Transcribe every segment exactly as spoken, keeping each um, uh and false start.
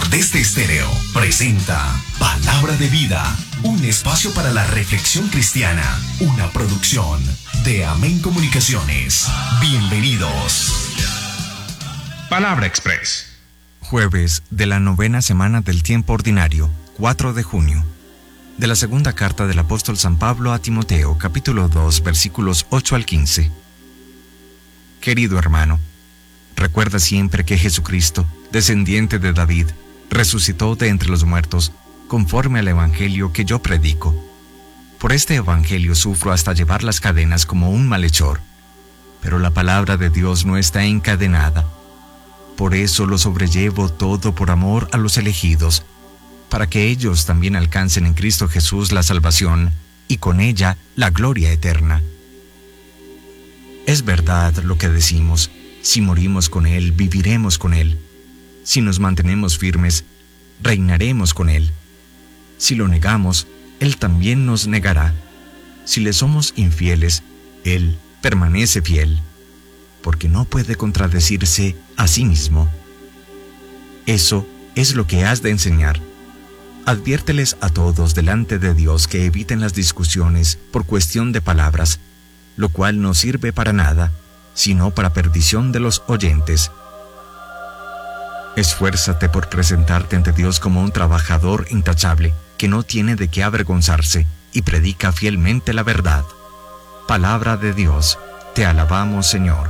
Nordeste Estéreo presenta Palabra de Vida, un espacio para la reflexión cristiana, una producción de Amén Comunicaciones. Bienvenidos. Palabra Express. Jueves de la novena semana del tiempo ordinario, cuatro de junio. De la segunda carta del apóstol San Pablo a Timoteo, capítulo dos, versículos ocho al quince. Querido hermano, recuerda siempre que Jesucristo, descendiente de David, resucitó de entre los muertos, conforme al evangelio que yo predico. Por este evangelio sufro hasta llevar las cadenas como un malhechor, pero la palabra de Dios no está encadenada. Por eso lo sobrellevo todo por amor a los elegidos, para que ellos también alcancen en Cristo Jesús la salvación y con ella la gloria eterna. Es verdad lo que decimos: si morimos con Él, viviremos con Él. Si nos mantenemos firmes, reinaremos con Él. Si lo negamos, Él también nos negará. Si le somos infieles, Él permanece fiel, porque no puede contradecirse a sí mismo. Eso es lo que has de enseñar. Adviérteles a todos delante de Dios que eviten las discusiones por cuestión de palabras, lo cual no sirve para nada, sino para perdición de los oyentes. Esfuérzate por presentarte ante Dios como un trabajador intachable, que no tiene de qué avergonzarse, y predica fielmente la verdad. Palabra de Dios, te alabamos, Señor.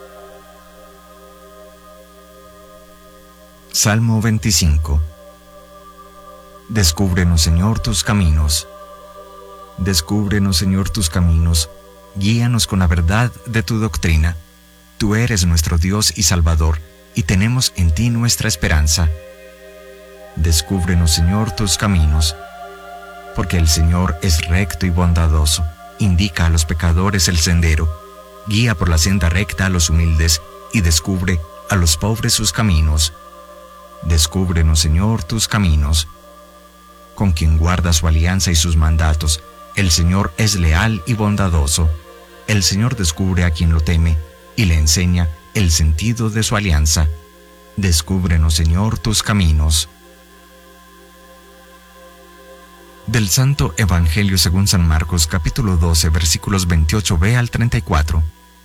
Salmo veinticinco. Descúbrenos, Señor, tus caminos. Descúbrenos, Señor, tus caminos. Guíanos con la verdad de tu doctrina. Tú eres nuestro Dios y Salvador, y tenemos en ti nuestra esperanza. Descúbrenos, Señor, tus caminos. Porque el Señor es recto y bondadoso, indica a los pecadores el sendero, guía por la senda recta a los humildes, y descubre a los pobres sus caminos. Descúbrenos, Señor, tus caminos. Con quien guarda su alianza y sus mandatos, el Señor es leal y bondadoso. El Señor descubre a quien lo teme y le enseña el sentido de su alianza. Descúbrenos, Señor, tus caminos. Del Santo Evangelio según San Marcos, capítulo doce, versículos veintiocho b al treinta y cuatro.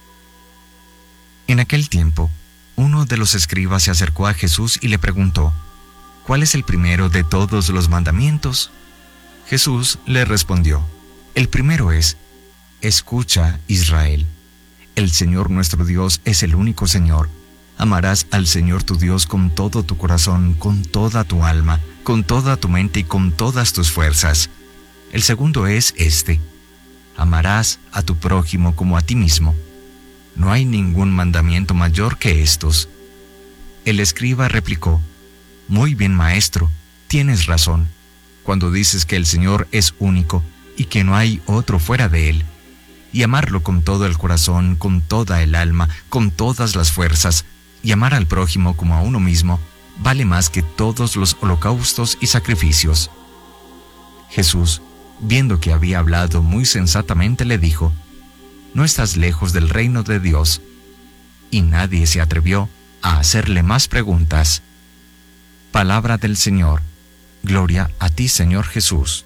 En aquel tiempo, uno de los escribas se acercó a Jesús y le preguntó: ¿cuál es el primero de todos los mandamientos? Jesús le respondió: el primero es: escucha, Israel. El Señor nuestro Dios es el único Señor. Amarás al Señor tu Dios con todo tu corazón, con toda tu alma, con toda tu mente y con todas tus fuerzas. El segundo es este: amarás a tu prójimo como a ti mismo. No hay ningún mandamiento mayor que estos. El escriba replicó: muy bien, maestro, tienes razón, cuando dices que el Señor es único y que no hay otro fuera de Él, y amarlo con todo el corazón, con toda el alma, con todas las fuerzas, y amar al prójimo como a uno mismo, vale más que todos los holocaustos y sacrificios. Jesús, viendo que había hablado muy sensatamente, le dijo: no estás lejos del reino de Dios. Y nadie se atrevió a hacerle más preguntas. Palabra del Señor. Gloria a ti, Señor Jesús.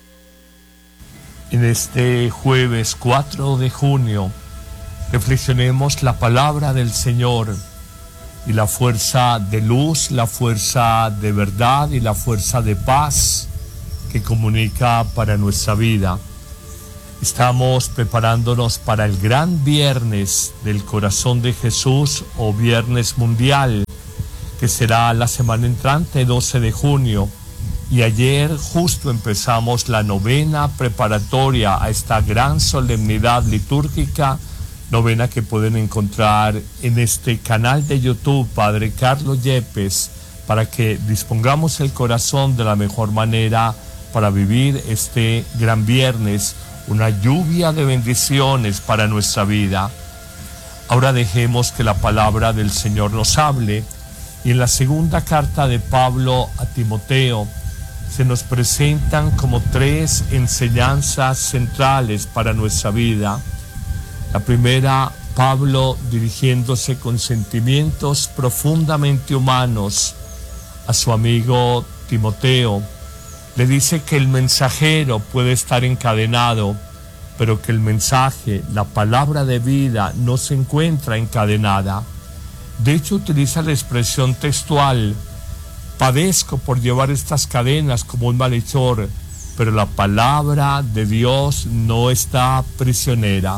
En este jueves cuatro de junio, reflexionemos la palabra del Señor y la fuerza de luz, la fuerza de verdad y la fuerza de paz que comunica para nuestra vida. Estamos preparándonos para el gran viernes del corazón de Jesús, o viernes mundial, que será la semana entrante, doce de junio. Y ayer justo empezamos la novena preparatoria a esta gran solemnidad litúrgica, novena que pueden encontrar en este canal de YouTube, Padre Carlos Yepes, para que dispongamos el corazón de la mejor manera para vivir este gran viernes, una lluvia de bendiciones para nuestra vida. Ahora dejemos que la palabra del Señor nos hable, y en la segunda carta de Pablo a Timoteo se nos presentan como tres enseñanzas centrales para nuestra vida. La primera, Pablo dirigiéndose con sentimientos profundamente humanos a su amigo Timoteo, le dice que el mensajero puede estar encadenado, pero que el mensaje, la palabra de vida, no se encuentra encadenada. De hecho, utiliza la expresión textual: padezco por llevar estas cadenas como un malhechor, pero la palabra de Dios no está prisionera.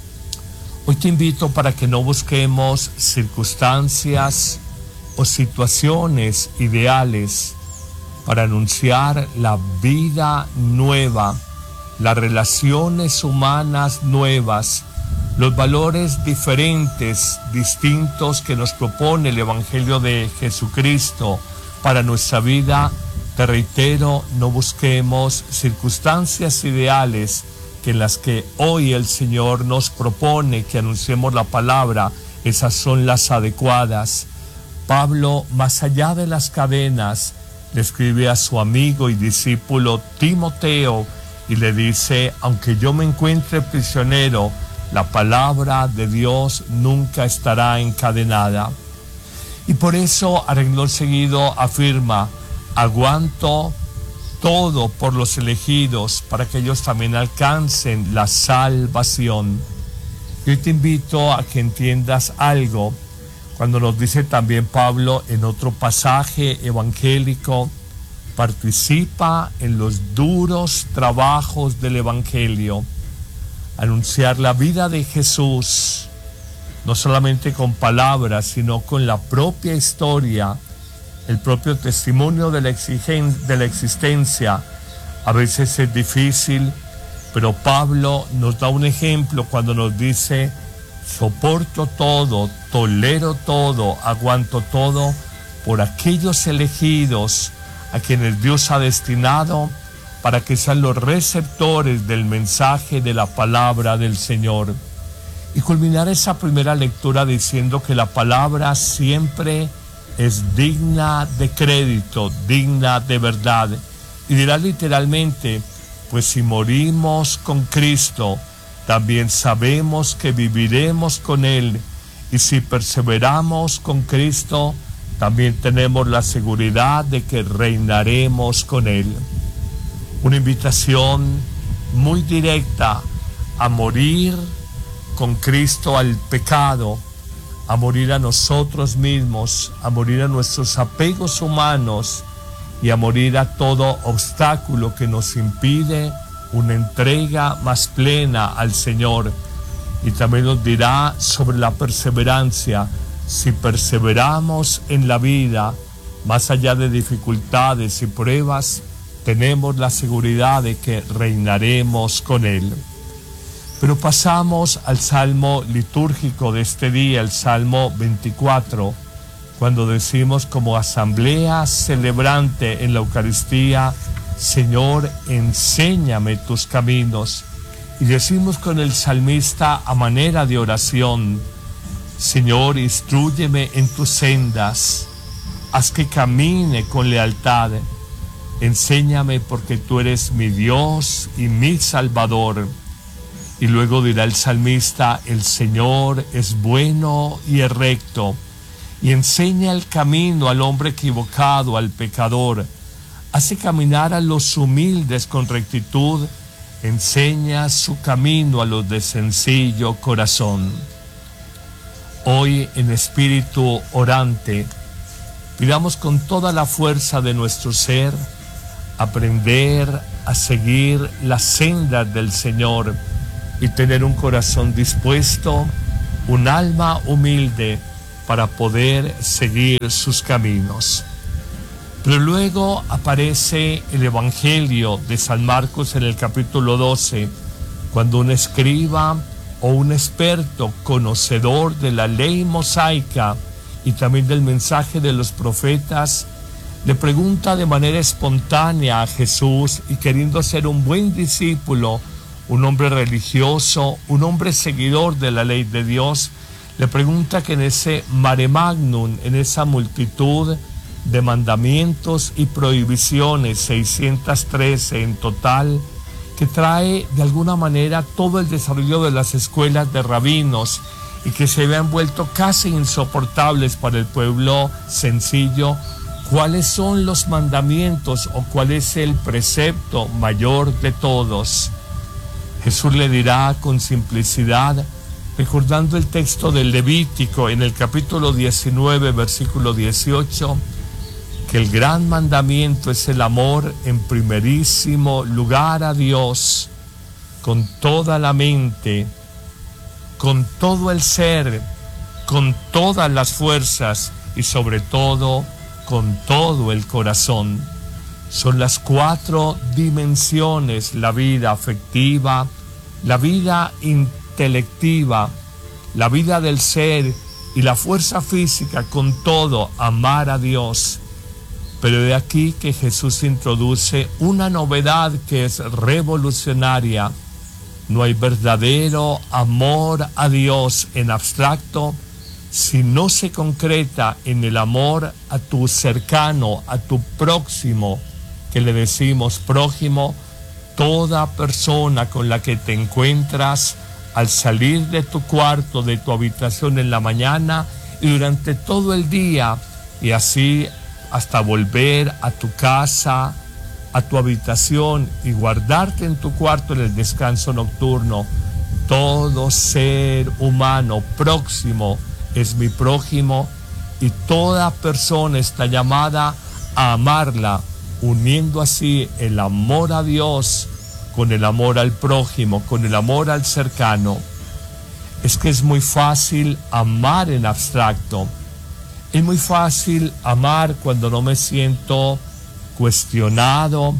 Hoy te invito para que no busquemos circunstancias o situaciones ideales para anunciar la vida nueva, las relaciones humanas nuevas, los valores diferentes, distintos que nos propone el Evangelio de Jesucristo para nuestra vida. Te reitero, no busquemos circunstancias ideales que en las que hoy el Señor nos propone que anunciemos la palabra, esas son las adecuadas. Pablo, más allá de las cadenas, le escribe a su amigo y discípulo Timoteo y le dice: aunque yo me encuentre prisionero, la palabra de Dios nunca estará encadenada. Y por eso, a renglón seguido, afirma: aguanto todo por los elegidos, para que ellos también alcancen la salvación. Yo te invito a que entiendas algo cuando nos dice también Pablo en otro pasaje evangélico: participa en los duros trabajos del Evangelio. Anunciar la vida de Jesús, no solamente con palabras, sino con la propia historia, el propio testimonio de la, exigen- de la existencia. A veces es difícil, pero Pablo nos da un ejemplo cuando nos dice: soporto todo, tolero todo, aguanto todo por aquellos elegidos a quienes Dios ha destinado para que sean los receptores del mensaje de la palabra del Señor. Y culminar esa primera lectura diciendo que la palabra siempre es digna de crédito, digna de verdad. Y dirá literalmente: pues si morimos con Cristo, también sabemos que viviremos con Él. Y si perseveramos con Cristo, también tenemos la seguridad de que reinaremos con Él. Una invitación muy directa a morir con Cristo al pecado, a morir a nosotros mismos, a morir a nuestros apegos humanos y a morir a todo obstáculo que nos impide una entrega más plena al Señor. Y también nos dirá sobre la perseverancia: si perseveramos en la vida, más allá de dificultades y pruebas, tenemos la seguridad de que reinaremos con Él. Pero pasamos al salmo litúrgico de este día, el Salmo veinticuatro, cuando decimos como asamblea celebrante en la Eucaristía: Señor, enséñame tus caminos. Y decimos con el salmista a manera de oración: Señor, instrúyeme en tus sendas, haz que camine con lealtad. Enséñame porque tú eres mi Dios y mi Salvador. Y luego dirá el salmista: el Señor es bueno y es recto, y enseña el camino al hombre equivocado, al pecador. Hace caminar a los humildes con rectitud, enseña su camino a los de sencillo corazón. Hoy, en espíritu orante, pidamos con toda la fuerza de nuestro ser aprender a seguir las sendas del Señor y tener un corazón dispuesto, un alma humilde para poder seguir sus caminos. Pero luego aparece el Evangelio de San Marcos en el capítulo doce, cuando un escriba o un experto conocedor de la ley mosaica y también del mensaje de los profetas le pregunta de manera espontánea a Jesús, y queriendo ser un buen discípulo, un hombre religioso, un hombre seguidor de la ley de Dios, le pregunta que en ese mare magnum, en esa multitud de mandamientos y prohibiciones, seiscientos trece en total, que trae de alguna manera todo el desarrollo de las escuelas de rabinos y que se habían vuelto casi insoportables para el pueblo sencillo, ¿cuáles son los mandamientos o cuál es el precepto mayor de todos? Jesús le dirá con simplicidad, recordando el texto del Levítico en el capítulo diecinueve, versículo dieciocho, que el gran mandamiento es el amor en primerísimo lugar a Dios, con toda la mente, con todo el ser, con todas las fuerzas y sobre todo con todo el corazón. Son las cuatro dimensiones: la vida afectiva, la vida intelectiva, la vida del ser y la fuerza física, con todo amar a Dios. Pero de aquí que Jesús introduce una novedad que es revolucionaria. No hay verdadero amor a Dios en abstracto si no se concreta en el amor a tu cercano, a tu próximo, que le decimos prójimo, toda persona con la que te encuentras al salir de tu cuarto, de tu habitación en la mañana y durante todo el día, y así hasta volver a tu casa, a tu habitación y guardarte en tu cuarto en el descanso nocturno. Todo ser humano próximo es mi prójimo, y toda persona está llamada a amarla, uniendo así el amor a Dios con el amor al prójimo, con el amor al cercano. Es que es muy fácil amar en abstracto. Es muy fácil amar cuando no me siento cuestionado,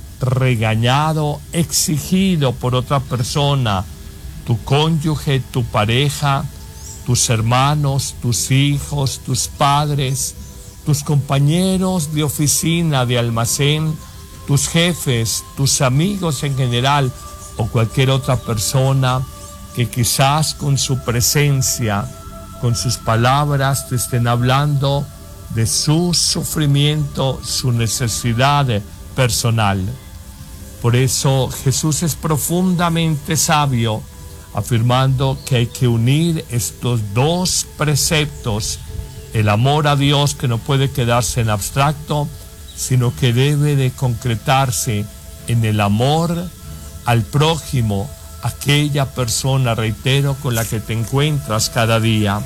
regañado, exigido por otra persona, tu cónyuge, tu pareja, tus hermanos, tus hijos, tus padres, tus compañeros de oficina, de almacén, tus jefes, tus amigos en general o cualquier otra persona que quizás con su presencia, con sus palabras te estén hablando de su sufrimiento, su necesidad personal. Por eso Jesús es profundamente sabio, afirmando que hay que unir estos dos preceptos: el amor a Dios, que no puede quedarse en abstracto, sino que debe de concretarse en el amor al prójimo, aquella persona, reitero, con la que te encuentras cada día.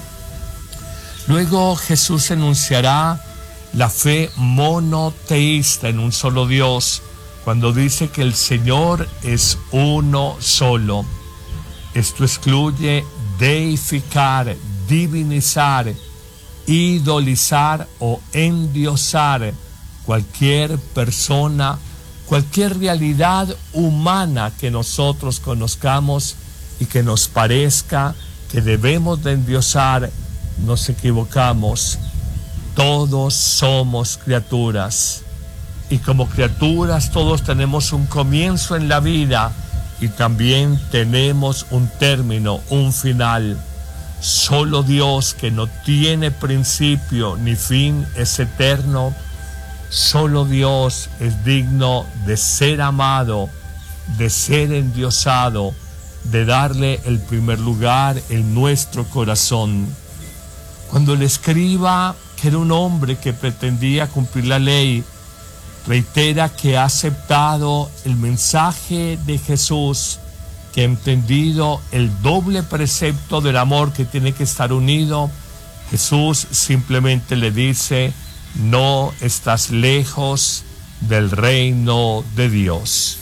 Luego Jesús enunciará la fe monoteísta en un solo Dios, cuando dice que el Señor es uno solo. Esto excluye deificar, divinizar, idolizar o endiosar cualquier persona, cualquier realidad humana que nosotros conozcamos y que nos parezca que debemos de endiosar. Nos equivocamos. Todos somos criaturas, y como criaturas todos tenemos un comienzo en la vida y también tenemos un término, un final. Solo Dios, que no tiene principio ni fin, es eterno. Solo Dios es digno de ser amado, de ser endiosado, de darle el primer lugar en nuestro corazón. Cuando el escriba, que era un hombre que pretendía cumplir la ley, reitera que ha aceptado el mensaje de Jesús, que ha entendido el doble precepto del amor que tiene que estar unido, Jesús simplemente le dice: no estás lejos del reino de Dios.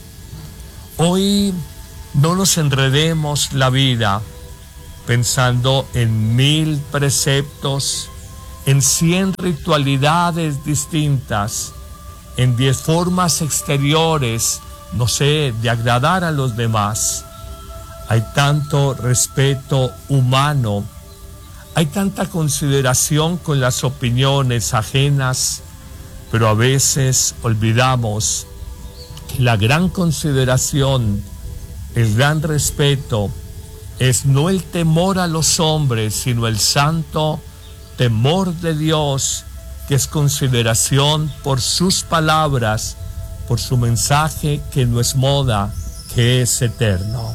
Hoy no nos enredemos la vida pensando en mil preceptos, en cien ritualidades distintas, en diez formas exteriores, no sé, de agradar a los demás. Hay tanto respeto humano, hay tanta consideración con las opiniones ajenas, pero a veces olvidamos que la gran consideración, el gran respeto, es no el temor a los hombres, sino el santo temor de Dios, que es consideración por sus palabras, por su mensaje que no es moda, que es eterno.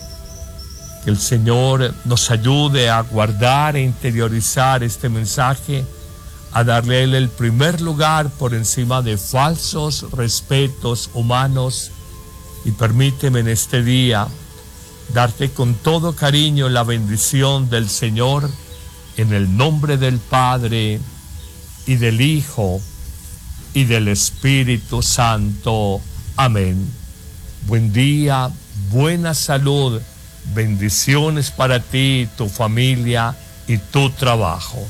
Que el Señor nos ayude a guardar e interiorizar este mensaje, a darle a Él el primer lugar por encima de falsos respetos humanos. Y permíteme en este día darte con todo cariño la bendición del Señor en el nombre del Padre y del Hijo y del Espíritu Santo. Amén. Buen día, buena salud, bendiciones para ti, tu familia y tu trabajo.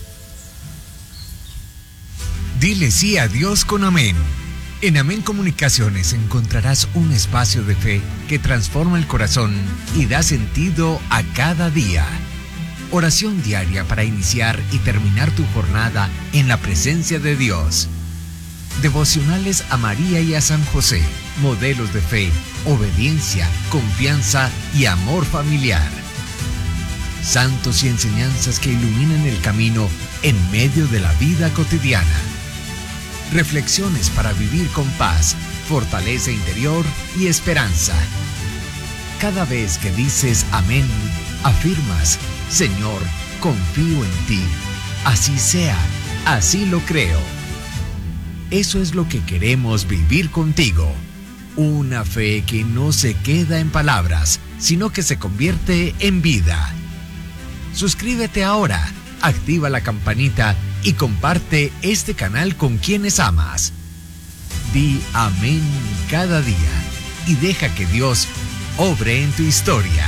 Dile sí a Dios con amén. En Amén Comunicaciones encontrarás un espacio de fe que transforma el corazón y da sentido a cada día. Oración diaria para iniciar y terminar tu jornada en la presencia de Dios. Devocionales a María y a San José, modelos de fe, obediencia, confianza y amor familiar. Santos y enseñanzas que iluminan el camino en medio de la vida cotidiana. Reflexiones para vivir con paz, fortaleza interior y esperanza. Cada vez que dices amén, afirmas, Señor, confío en ti. Así sea, así lo creo. Eso es lo que queremos vivir contigo. Una fe que no se queda en palabras, sino que se convierte en vida. Suscríbete ahora, activa la campanita y comparte este canal con quienes amas. Di amén cada día y deja que Dios obre en tu historia.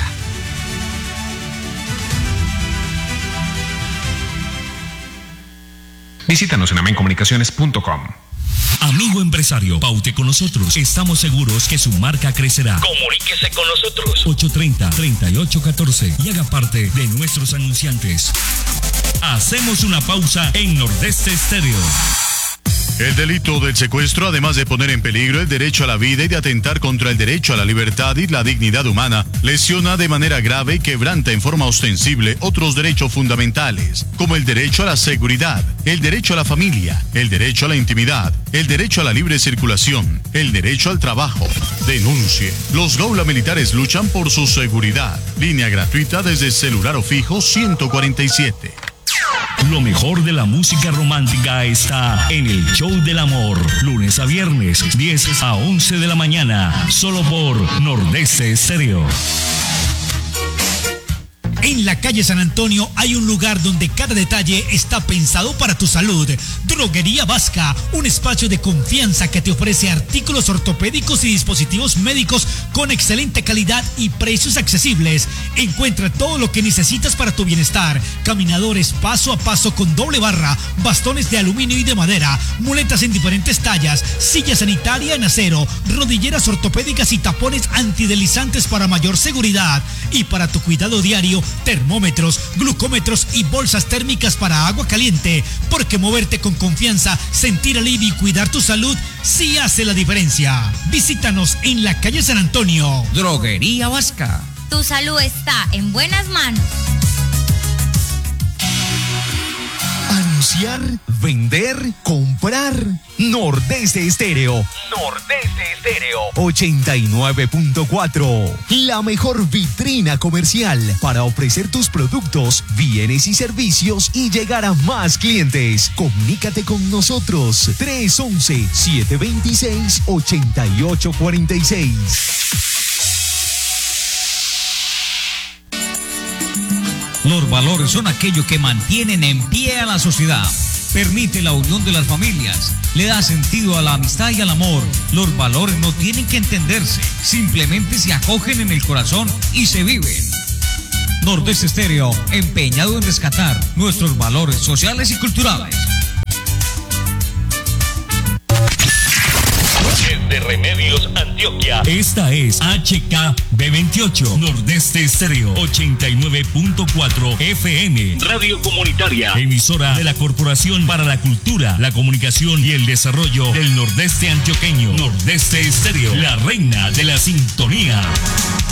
Visítanos en amen comunicaciones punto com. Amigo empresario, paute con nosotros. Estamos seguros que su marca crecerá. Comuníquese con nosotros. ocho tres cero, tres ocho uno cuatro y haga parte de nuestros anunciantes. Hacemos una pausa en Nordeste Estéreo. El delito del secuestro, además de poner en peligro el derecho a la vida y de atentar contra el derecho a la libertad y la dignidad humana, lesiona de manera grave y quebranta en forma ostensible otros derechos fundamentales, como el derecho a la seguridad, el derecho a la familia, el derecho a la intimidad, el derecho a la libre circulación, el derecho al trabajo. Denuncie. Los Gaula Militares luchan por su seguridad. Línea gratuita desde celular o fijo ciento cuarenta y siete. Lo mejor de la música romántica está en el Show del Amor. Lunes a viernes, diez a once de la mañana. Solo por Nordeste Estéreo. En la calle San Antonio hay un lugar donde cada detalle está pensado para tu salud. Droguería Vasca, un espacio de confianza que te ofrece artículos ortopédicos y dispositivos médicos con excelente calidad y precios accesibles. Encuentra todo lo que necesitas para tu bienestar. Caminadores paso a paso con doble barra, bastones de aluminio y de madera, muletas en diferentes tallas, silla sanitaria en acero, rodilleras ortopédicas y tapones antideslizantes para mayor seguridad. Y para tu cuidado diario, termómetros, glucómetros y bolsas térmicas para agua caliente, porque moverte con confianza, sentir alivio y cuidar tu salud sí hace la diferencia. Visítanos en la calle San Antonio. Droguería Vasca. Tu salud está en buenas manos. Anunciar, vender, comprar. Nordeste Estéreo. Nordeste Estéreo. ochenta y nueve punto cuatro. La mejor vitrina comercial para ofrecer tus productos, bienes y servicios y llegar a más clientes. Comunícate con nosotros. tres once, siete veintiséis, ochenta y ocho cuarenta y seis. Los valores son aquello que mantienen en pie a la sociedad. Permite la unión de las familias. Le da sentido a la amistad y al amor. Los valores no tienen que entenderse. Simplemente se acogen en el corazón y se viven. Nordeste Estéreo, empeñado en rescatar nuestros valores sociales y culturales. De Remedios Antioquia. Esta es H K B veintiocho, Nordeste Estéreo, ochenta y nueve punto cuatro F M, radio comunitaria, emisora de la Corporación para la Cultura, la Comunicación y el Desarrollo del Nordeste Antioqueño. Nordeste Estéreo, la reina de la sintonía.